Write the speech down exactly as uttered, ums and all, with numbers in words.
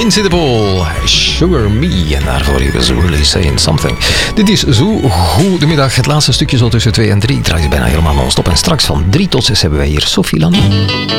Vince de Paul, Sugar Me. En daarvoor was Really Saying Something. Dit is Zo Goedemiddag. Het laatste stukje zo tussen twee en drie. Ik draai je bijna helemaal non-stop. En straks van drie tot zes hebben wij hier Sophie Landon.